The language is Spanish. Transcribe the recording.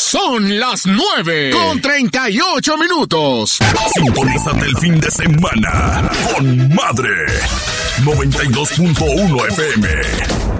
Son las 9:38. Sintonízate el fin de semana con Madre 92.1 FM.